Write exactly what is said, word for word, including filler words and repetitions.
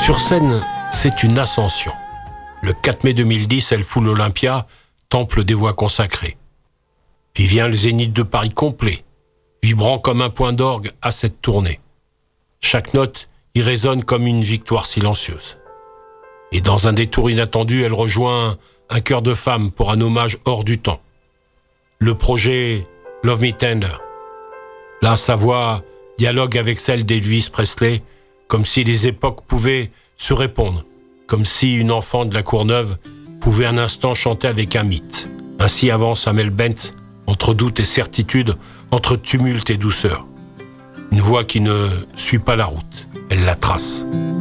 Sur scène, c'est une ascension. Le quatre mai deux mille dix, elle foule l'Olympia, temple des voix consacrées. Puis vient le Zénith de Paris complet, vibrant comme un point d'orgue à cette tournée. Chaque note y résonne comme une victoire silencieuse. Et dans un détour inattendu, elle rejoint un chœur de femmes pour un hommage hors du temps. Le projet Love Me Tender. Là, sa voix dialogue avec celle d'Elvis Presley, comme si les époques pouvaient se répondre, comme si une enfant de la Courneuve pouvait un instant chanter avec un mythe. Ainsi avance Amel Bent, entre doute et certitude, entre tumulte et douceur. Une voix qui ne suit pas la route, elle la trace.